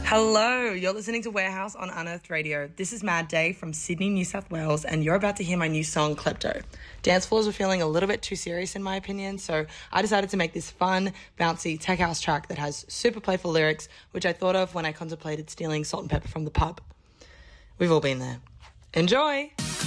Hello, you're listening to Warehouse on Unearthed Radio. This is Mad Day from Sydney, New South Wales, and you're about to hear my new song, Klepto. Dance floors were feeling a little bit too serious in my opinion, so I decided to make this fun, bouncy, tech house track that has super playful lyrics, which I thought of when I contemplated stealing salt and pepper from the pub. We've all been there. Enjoy!